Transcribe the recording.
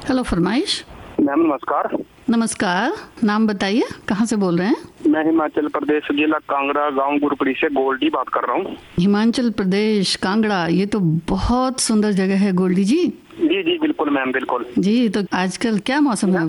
Hello फरमाइश। Ma'am नमस्कार। नमस्कार, नाम बताइए, कहाँ से बोल रहे हैं? मैं हिमाचल प्रदेश जिला कांगड़ा गांव गुरपुरी से गोल्डी बात कर रहा हूँ। हिमाचल प्रदेश कांगड़ा, ये तो बहुत सुंदर जगह है गोल्डी जी। जी जी बिल्कुल मैम, बिल्कुल जी। तो आजकल क्या मौसम है?